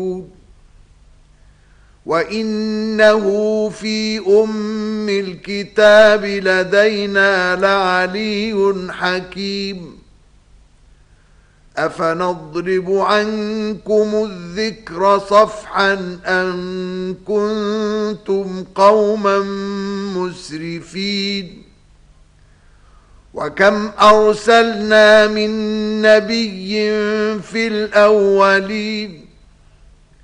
وإنه في أم الكتاب لدينا لعلي حكيم أفنضرب عنكم الذكر صفحا أن كنتم قوما مسرفين وكم أرسلنا من نبي في الأولين